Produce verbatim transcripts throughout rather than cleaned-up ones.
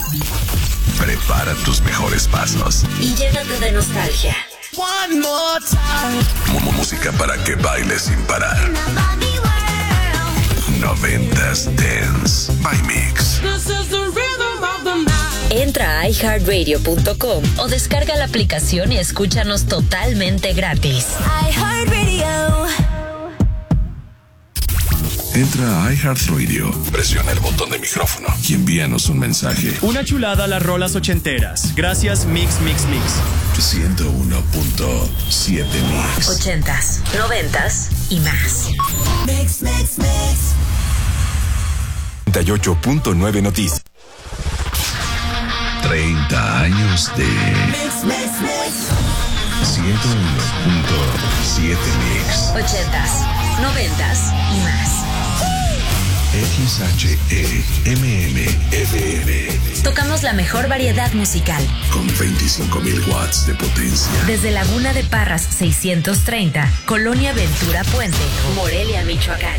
Prepara tus mejores pasos y llénate de nostalgia. One more time. M- música para que bailes sin parar. Noventas Dance by Mix. This is the rhythm of the night. Entra a i heart radio punto com o descarga la aplicación y escúchanos totalmente gratis. iHeartRadio. Entra a iHeartRadio, presiona el botón de micrófono y envíanos un mensaje. Una chulada las rolas ochenteras. Gracias Mix Mix Mix. ciento uno punto siete Mix. Ochentas, noventas y más. Mix, mix, mix. treinta y ocho punto nueve Noticias. treinta años de Mix, mix, mix. ciento uno punto siete Mix. Ochentas, noventas y más. X H E M M F M. Tocamos la mejor variedad musical. Con veinticinco mil watts de potencia. Desde Laguna de Parras seiscientos treinta, Colonia Ventura Puente, Morelia, Michoacán.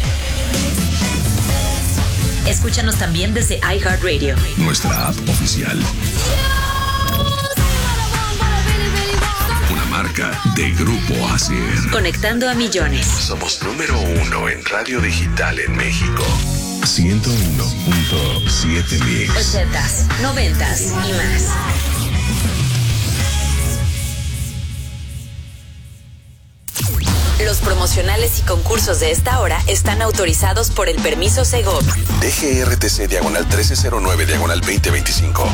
Escúchanos también desde iHeartRadio. Nuestra app oficial. Una marca de Grupo Acer. Conectando a millones. Somos número uno en radio digital en México. ciento uno punto siete Mix. Ochentas, noventas y más. Los promocionales y concursos de esta hora están autorizados por el permiso Segov. D G R T C diagonal trece cero nueve diagonal veinte veinticinco.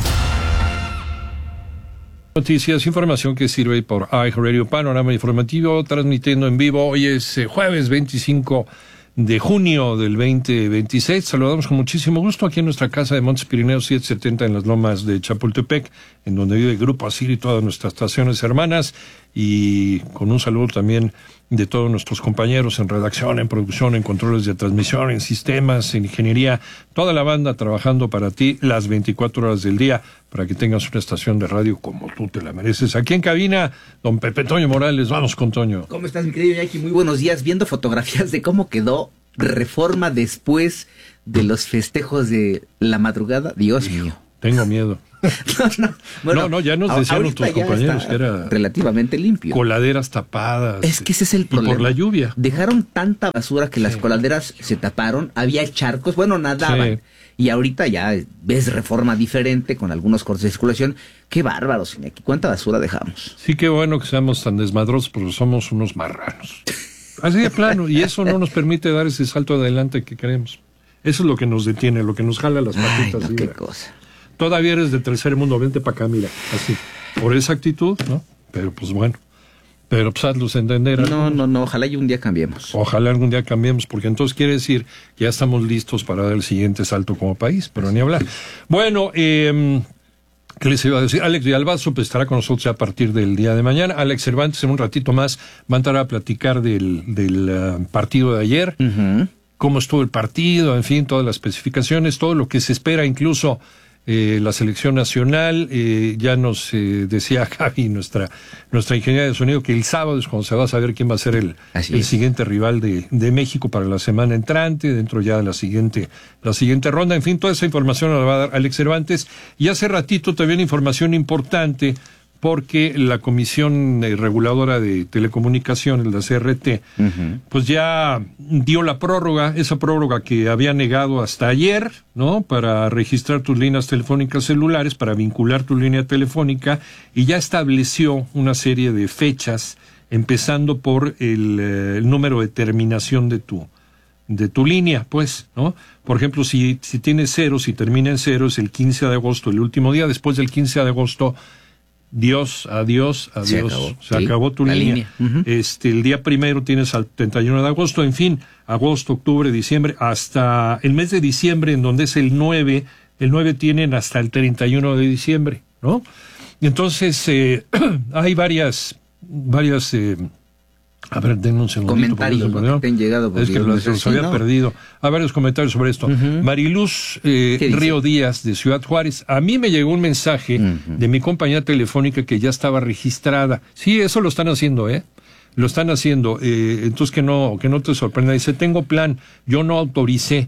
Noticias, información que sirve por iHeartRadio, panorama informativo, transmitiendo en vivo. Hoy es eh, jueves veinticinco de junio del veinte veintiséis. Saludamos con muchísimo gusto aquí en nuestra casa de Montes Pirineos setecientos setenta en las lomas de Chapultepec, en donde vive el Grupo Asir y todas nuestras estaciones hermanas, y con un saludo también de todos nuestros compañeros en redacción, en producción, en controles de transmisión, en sistemas, en ingeniería, toda la banda trabajando para ti las veinticuatro horas del día, para que tengas una estación de radio como tú te la mereces. Aquí en cabina, don Pepe Toño Morales. Vamos con Toño. ¿Cómo estás, mi querido Iñaki? Muy buenos días. Viendo fotografías de cómo quedó Reforma después de los festejos de la madrugada. Dios Hijo, mío. Tengo miedo. No, no, bueno, no, no, ya nos decían nuestros compañeros que era relativamente limpio. Coladeras tapadas. Es que ese es el y problema. por la lluvia. Dejaron tanta basura que las Sí. coladeras se taparon, había charcos, bueno, nadaban. Sí. Y ahorita ya ves Reforma diferente, con algunos cortes de circulación. Qué bárbaros, Iñaki. ¿Cuánta basura dejamos? Sí, qué bueno que seamos tan desmadrosos, porque somos unos marranos. Así de plano, y eso no nos permite dar ese salto adelante que queremos. Eso es lo que nos detiene, lo que nos jala las Ay, patitas. no, qué mira. cosa. Todavía eres de tercer mundo, vente para acá, mira, así. Por esa actitud, ¿no? Pero pues bueno, pero pues hazlos entender. No, algunos. no, no, ojalá y un día cambiemos. Ojalá algún día cambiemos, porque entonces quiere decir que ya estamos listos para dar el siguiente salto como país, pero ni hablar. Bueno, eh, ¿qué les iba a decir? Alex Villalbazo pues, estará con nosotros a partir del día de mañana. Alex Cervantes en un ratito más va a entrar a platicar del, del uh, partido de ayer, Uh-huh. cómo estuvo el partido, en fin, todas las especificaciones, todo lo que se espera, incluso eh, la selección nacional. Eh, ya nos eh, decía Javi, nuestra nuestra ingeniera de sonido, que el sábado es cuando se va a saber quién va a ser el, Así el es. siguiente rival de, de México para la semana entrante, dentro ya de la siguiente, la siguiente ronda. En fin, toda esa información la va a dar Alex Cervantes. Y hace ratito también información importante, porque la Comisión eh, Reguladora de Telecomunicaciones, la C R T, Uh-huh. pues ya dio la prórroga, esa prórroga que había negado hasta ayer, ¿no? Para registrar tus líneas telefónicas celulares, para vincular tu línea telefónica, y ya estableció una serie de fechas, empezando por el, eh, el número de terminación de tu de tu línea, pues, ¿no? Por ejemplo, si, si tienes cero, si termina en cero, es el quince de agosto, el último día. Después del quince de agosto, Dios, adiós, adiós, Se acabó, se sí, acabó tu la línea. línea. Uh-huh. Este, el día primero tienes al treinta y uno de agosto, en fin, agosto, octubre, diciembre, hasta el mes de diciembre, en donde es el nueve, el nueve tienen hasta el treinta y uno de diciembre, ¿no? Entonces, eh, hay varias, varias, eh, a ver, denme un segundito. Comentarios por que te han llegado. Es que porque los, no los sé si había no. perdido. Hay varios comentarios sobre esto. Ujú. Mariluz eh, ¿Qué dice? Río Díaz, de Ciudad Juárez. A mí me llegó un mensaje Ujú. de mi compañía telefónica que ya estaba registrada. Sí, eso lo están haciendo, ¿eh? Lo están haciendo. Eh, entonces que no, que no te sorprenda. Dice, tengo plan, yo no autoricé,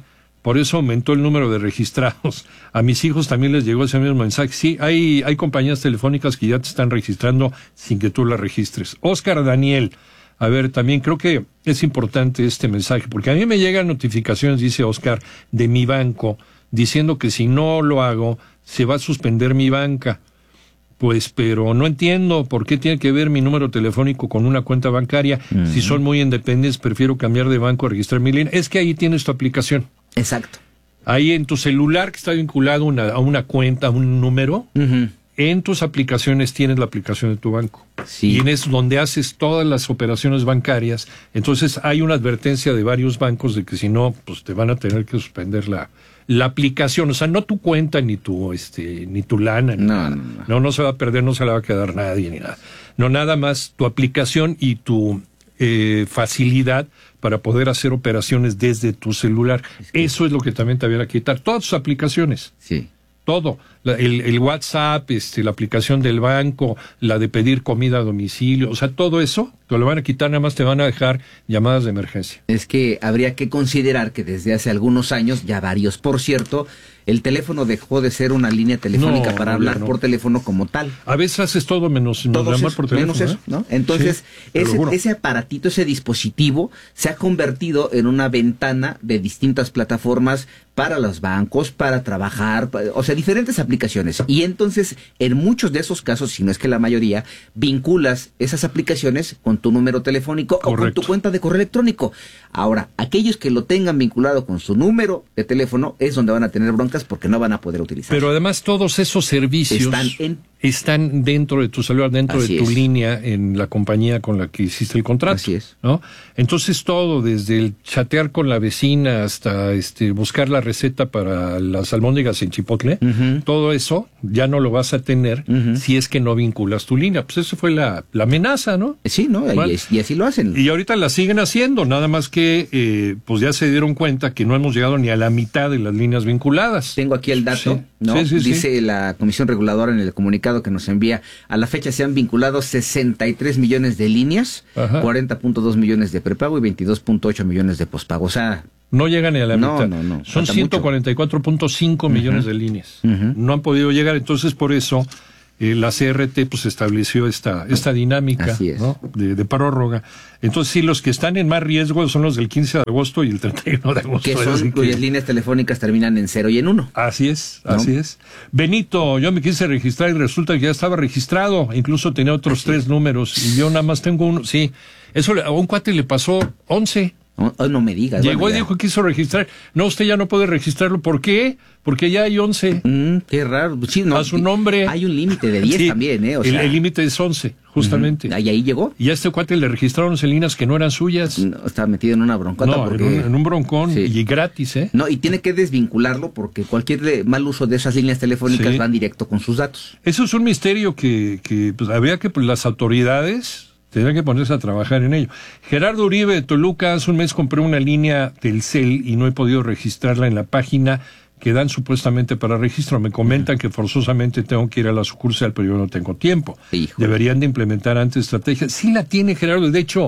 por eso aumentó el número de registrados. A mis hijos también les llegó ese mismo mensaje. Sí, hay, hay compañías telefónicas que ya te están registrando sin que tú las registres. Oscar Daniel, a ver, también creo que es importante este mensaje, porque a mí me llegan notificaciones, dice Oscar, de mi banco, diciendo que si no lo hago, se va a suspender mi banca. Pues, pero no entiendo por qué tiene que ver mi número telefónico con una cuenta bancaria. Uh-huh. Si son muy independientes, prefiero cambiar de banco a registrar mi línea. Es que ahí tienes tu aplicación. Exacto. Ahí en tu celular que está vinculado una, a una cuenta, a un número, uh-huh. en tus aplicaciones tienes la aplicación de tu banco. Sí. Y en es donde haces todas las operaciones bancarias. Entonces hay una advertencia de varios bancos de que si no, pues te van a tener que suspender la... la aplicación, o sea, no tu cuenta ni tu este ni tu lana, ni no, nada. no, no, no, no se va a perder, no se la va a quedar nadie ni nada. No, nada más tu aplicación y tu eh, facilidad para poder hacer operaciones desde tu celular. Es que... Eso es lo que también te viene a quitar. Todas tus aplicaciones. Sí. Todo. La, el, el WhatsApp, este, la aplicación del banco, la de pedir comida a domicilio, o sea, todo eso te lo van a quitar, nada más te van a dejar llamadas de emergencia. Es que habría que considerar que desde hace algunos años, ya varios por cierto, el teléfono dejó de ser una línea telefónica no, para no, hablar no. por teléfono como tal. A veces haces todo menos, menos llamar eso, por teléfono. Menos eso, ¿eh? ¿no? Entonces, sí, ese, ese aparatito, ese dispositivo se ha convertido en una ventana de distintas plataformas para los bancos, para trabajar, para, o sea, diferentes aplicaciones. Y entonces, en muchos de esos casos, si no es que la mayoría, vinculas esas aplicaciones con tu número telefónico Correcto. O con tu cuenta de correo electrónico. Ahora, aquellos que lo tengan vinculado con su número de teléfono es donde van a tener broncas porque no van a poder utilizar. Pero además todos esos servicios están, en... están dentro de tu celular, dentro Así de tu es. línea en la compañía con la que hiciste el contrato. Así es. ¿No? Entonces todo, desde el chatear con la vecina hasta este buscar la receta para las albóndigas en chipotle, uh-huh. todo eso ya no lo vas a tener uh-huh. si es que no vinculas tu línea. Pues eso fue la, la amenaza, ¿no? Sí, ¿no? Bueno, y, y así lo hacen. Y ahorita la siguen haciendo, nada más que eh, pues ya se dieron cuenta que no hemos llegado ni a la mitad de las líneas vinculadas. Tengo aquí el dato, sí. ¿no? Sí, sí, Dice sí. la Comisión Reguladora en el comunicado que nos envía, a la fecha se han vinculado sesenta y tres millones de líneas, Ajá. cuarenta punto dos millones de prepago y veintidós punto ocho millones de pospago. O sea, no llegan ni a la no, mitad. No, no, Son ciento cuarenta y cuatro punto cinco uh-huh. millones de líneas. Uh-huh. No han podido llegar, entonces por eso eh, la C R T pues estableció esta esta dinámica Así es. ¿no? de, de prórroga. Entonces sí, los que están en más riesgo son los del quince de agosto y el treinta y uno de agosto. Que son cuyas que... líneas telefónicas terminan en cero y en uno. Así es, ¿no? así es. Benito, yo me quise registrar y resulta que ya estaba registrado, incluso tenía otros así tres es. números y yo nada más tengo uno. Sí, eso a un cuate le pasó once. No, no me digas. Llegó bueno, y dijo que quiso registrar. No, usted ya no puede registrarlo. ¿Por qué? Porque ya hay once. Mm, qué raro. Sí, no, a su nombre. Hay un límite de diez sí, también, ¿eh? O sea, el límite es once, justamente. Uh-huh. ¿Y ahí llegó? Y a este cuate le registraron once líneas que no eran suyas. No, estaba metido en una broncota. No, porque... en, un, en un broncón sí. y gratis, ¿eh? No, y tiene que desvincularlo porque cualquier mal uso de esas líneas telefónicas sí. van directo con sus datos. Eso es un misterio que, que pues, habría que pues, las autoridades... tendrán que ponerse a trabajar en ello. Gerardo Uribe de Toluca, hace un mes compré una línea Telcel y no he podido registrarla en la página que dan supuestamente para registro. Me comentan que forzosamente tengo que ir a la sucursal, pero yo no tengo tiempo. Híjole. Deberían de implementar antes estrategias. Sí la tiene Gerardo, de hecho,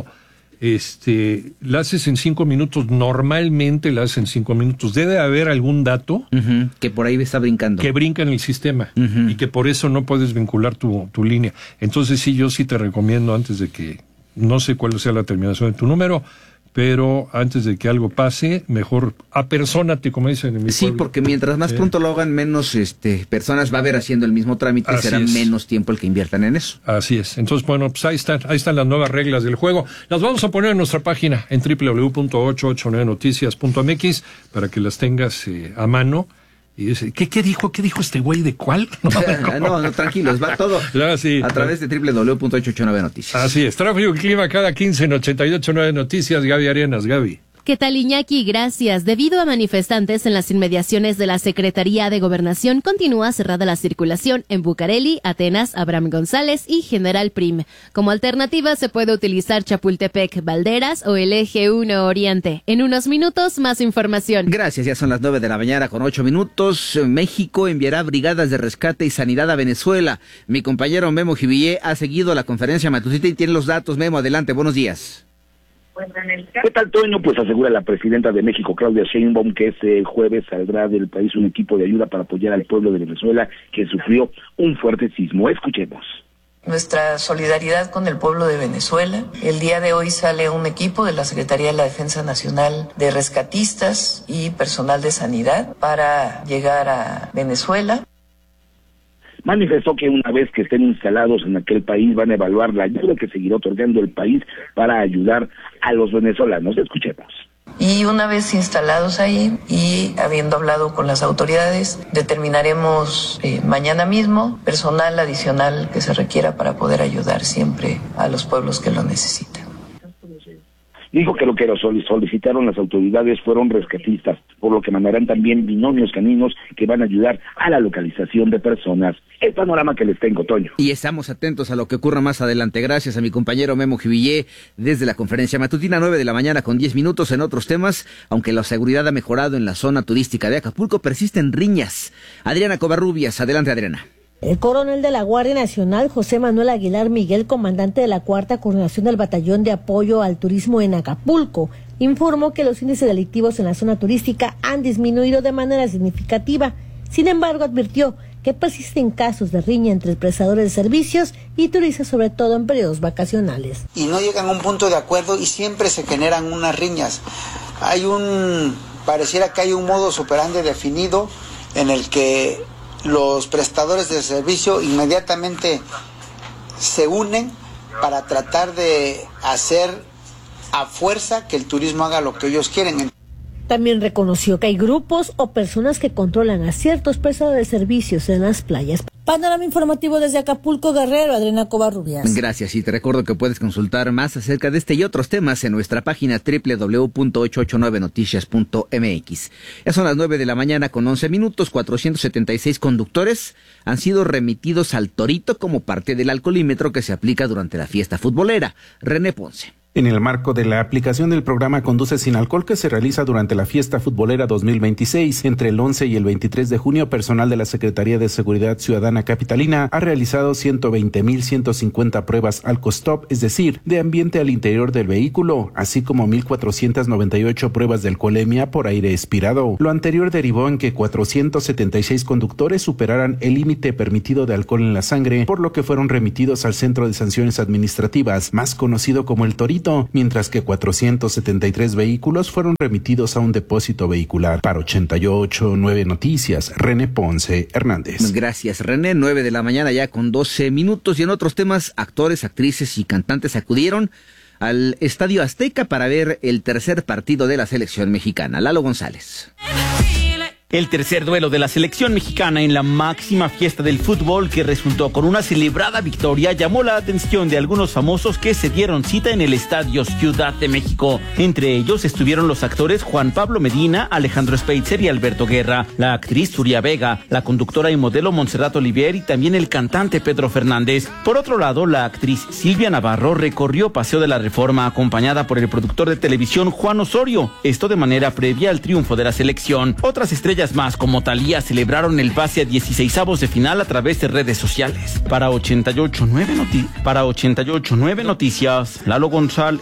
este, la haces en cinco minutos, normalmente la haces en cinco minutos. Debe haber algún dato uh-huh. que por ahí está brincando. Que brinca en el sistema uh-huh. y que por eso no puedes vincular tu, tu línea. Entonces sí, yo sí te recomiendo antes de que, no sé cuál sea la terminación de tu número, pero antes de que algo pase, mejor apersónate, como dicen en mi Sí, pueblo. porque mientras más sí. pronto lo hagan, menos este personas va a haber haciendo el mismo trámite y será es. menos tiempo el que inviertan en eso. Así es. Entonces, bueno, pues ahí están, ahí están las nuevas reglas del juego. Las vamos a poner en nuestra página en doble u doble u doble u punto ochocientos ochenta y nueve noticias punto m x para que las tengas eh, a mano. Y dice, ¿qué, ¿qué dijo? ¿Qué dijo este güey de cuál? No, no, no, tranquilos, va todo ah, sí. a través de doble u doble u doble u punto ochocientos ochenta y nueve noticias. Así es, tráfico y clima cada quince en ochenta y ocho punto nueve noticias. Gaby Arenas, Gaby. ¿Qué tal, Iñaki? Gracias. Debido a manifestantes en las inmediaciones de la Secretaría de Gobernación, continúa cerrada la circulación en Bucareli, Atenas, Abraham González y General Prim. Como alternativa, se puede utilizar Chapultepec, Valderas o el Eje uno Oriente. En unos minutos, más información. Gracias, ya son las nueve de la mañana con ocho minutos. México enviará brigadas de rescate y sanidad a Venezuela. Mi compañero Memo Jivillé ha seguido la conferencia matutina y tiene los datos. Memo, adelante, buenos días. ¿Qué tal, Toño? Pues asegura la presidenta de México, Claudia Sheinbaum, que este jueves saldrá del país un equipo de ayuda para apoyar al pueblo de Venezuela que sufrió un fuerte sismo. Escuchemos. Nuestra solidaridad con el pueblo de Venezuela. El día de hoy sale un equipo de la Secretaría de la Defensa Nacional de rescatistas y personal de sanidad para llegar a Venezuela. Manifestó que una vez que estén instalados en aquel país van a evaluar la ayuda que seguirá otorgando el país para ayudar a los venezolanos. Escuchemos. Y una vez instalados ahí y habiendo hablado con las autoridades, determinaremos eh, mañana mismo personal adicional que se requiera para poder ayudar siempre a los pueblos que lo necesitan. Dijo que lo que solicitaron las autoridades fueron rescatistas, por lo que mandarán también binomios caninos que van a ayudar a la localización de personas. El panorama que les tengo, Toño. Y estamos atentos a lo que ocurra más adelante. Gracias a mi compañero Memo Jivillé desde la conferencia matutina, nueve de la mañana con diez minutos. En otros temas, aunque la seguridad ha mejorado en la zona turística de Acapulco, persisten riñas. Adriana Covarrubias, adelante, Adriana. El coronel de la Guardia Nacional, José Manuel Aguilar Miguel, comandante de la Cuarta Coordinación del Batallón de Apoyo al Turismo en Acapulco, informó que los índices delictivos en la zona turística han disminuido de manera significativa. Sin embargo, advirtió que persisten casos de riña entre prestadores de servicios y turistas, sobre todo en periodos vacacionales. Y no llegan a un punto de acuerdo y siempre se generan unas riñas. Hay un, pareciera que hay un modus operandi definido en el que los prestadores de servicio inmediatamente se unen para tratar de hacer a fuerza que el turismo haga lo que ellos quieren. También reconoció que hay grupos o personas que controlan a ciertos prestadores de servicios en las playas. Panorama informativo desde Acapulco, Guerrero, Adriana Covarrubias. Gracias, y te recuerdo que puedes consultar más acerca de este y otros temas en nuestra página doble u doble u doble u punto ochocientos ochenta y nueve noticias punto m x. Ya son las nueve de la mañana con once minutos. cuatrocientos setenta y seis conductores han sido remitidos al Torito como parte del alcoholímetro que se aplica durante la fiesta futbolera. René Ponce. En el marco de la aplicación del programa Conduce sin Alcohol que se realiza durante la fiesta futbolera dos mil veintiséis, entre el once y el veintitrés de junio, personal de la Secretaría de Seguridad Ciudadana Capitalina ha realizado ciento veinte mil ciento cincuenta pruebas Alcostop, es decir, de ambiente al interior del vehículo, así como mil cuatrocientas noventa y ocho pruebas de alcoholemia por aire expirado. Lo anterior derivó en que cuatrocientos setenta y seis conductores superaran el límite permitido de alcohol en la sangre, por lo que fueron remitidos al Centro de Sanciones Administrativas, más conocido como el Torito, mientras que cuatrocientos setenta y tres vehículos fueron remitidos a un depósito vehicular. Para ochenta y ocho punto nueve Noticias, René Ponce Hernández. Gracias, René. nueve de la mañana ya con doce minutos. Y en otros temas, actores, actrices y cantantes acudieron al Estadio Azteca para ver el tercer partido de la selección mexicana. Lalo González. El tercer duelo de la selección mexicana en la máxima fiesta del fútbol, que resultó con una celebrada victoria, llamó la atención de algunos famosos que se dieron cita en el Estadio Ciudad de México. Entre ellos estuvieron los actores Juan Pablo Medina, Alejandro Speitzer y Alberto Guerra, la actriz Zuria Vega, la conductora y modelo Montserrat Olivier y también el cantante Pedro Fernández. Por otro lado, la actriz Silvia Navarro recorrió Paseo de la Reforma acompañada por el productor de televisión Juan Osorio, esto de manera previa al triunfo de la selección. Otras estrellas más como Thalía celebraron el pase a dieciseisavos de final a través de redes sociales. Para ochenta y ocho punto nueve noti- para ochenta y ocho punto nueve Noticias, Lalo González.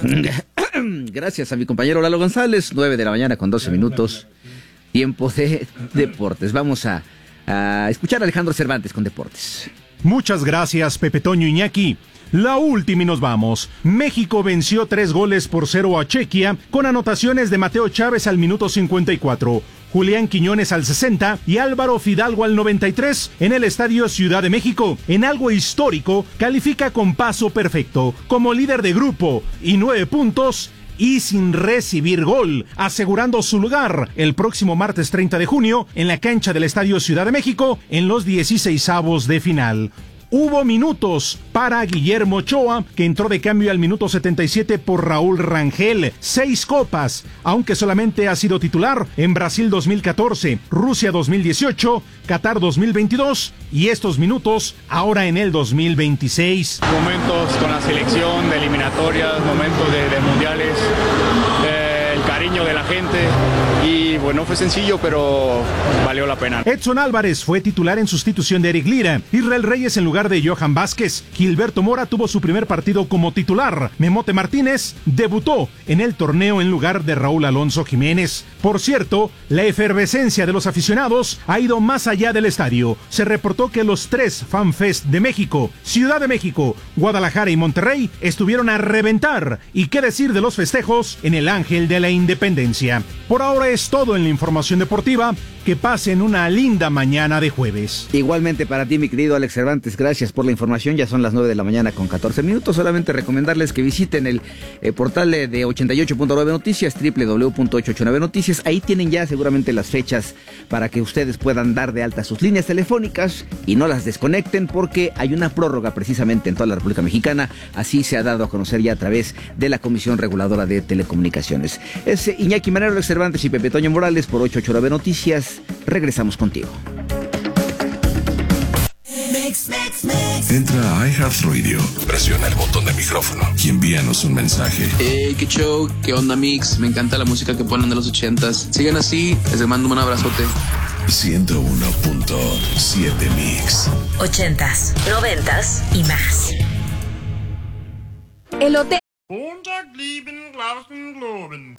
Gracias a mi compañero Lalo González. nueve de la mañana con doce minutos. Tiempo de deportes. Vamos a, a escuchar a Alejandro Cervantes con deportes. Muchas gracias, Pepe Toño, Iñaki. La última y nos vamos. México venció tres goles por cero a Chequia con anotaciones de Mateo Chávez al minuto cincuenta y cuatro, Julián Quiñones al sesenta y Álvaro Fidalgo al noventa y tres en el Estadio Ciudad de México. En algo histórico, califica con paso perfecto como líder de grupo y nueve puntos y sin recibir gol, asegurando su lugar el próximo martes treinta de junio en la cancha del Estadio Ciudad de México en los dieciseisavos de final. Hubo minutos para Guillermo Ochoa, que entró de cambio al minuto setenta y siete por Raúl Rangel. Seis copas, aunque solamente ha sido titular en Brasil dos mil catorce, Rusia dos mil dieciocho, Qatar dos mil veintidós y estos minutos ahora en el dos mil veintiséis. Momentos con la selección, de eliminatorias, momentos de, de mundiales. Eh, el cariño cariño de la gente y bueno, fue sencillo, pero valió la pena. Edson Álvarez fue titular en sustitución de Eric Lira, Israel Reyes en lugar de Johan Vázquez, Gilberto Mora tuvo su primer partido como titular, Memote Martínez debutó en el torneo en lugar de Raúl Alonso Jiménez. Por cierto, la efervescencia de los aficionados ha ido más allá del estadio. Se reportó que los tres FanFest de México, Ciudad de México, Guadalajara y Monterrey estuvieron a reventar. Y qué decir de los festejos en el Ángel de la Independencia. Por ahora es todo en la información deportiva. Que pasen una linda mañana de jueves. Igualmente para ti, mi querido Alex Cervantes, gracias por la información. Ya son las nueve de la mañana con catorce minutos. Solamente recomendarles que visiten el eh, portal de, de ochenta y ocho punto nueve Noticias, doble u doble u doble u punto ochocientos ochenta y nueve Noticias. Ahí tienen ya seguramente las fechas para que ustedes puedan dar de alta sus líneas telefónicas y no las desconecten, porque hay una prórroga precisamente en toda la República Mexicana. Así se ha dado a conocer ya a través de la Comisión Reguladora de Telecomunicaciones. Es eh, Iñaki Manero, Alex Cervantes y Pepe Toño Morales por ochocientos ochenta y nueve Noticias. Regresamos contigo. Mix, mix, mix. Entra a iHeartRadio, presiona el botón de micrófono y envíanos un mensaje. Hey, qué show, qué onda mix, me encanta la música que ponen de los ochentas. Sigan así, les mando un abrazote. ciento uno punto siete Mix. Ochentas, noventas y más. El hotel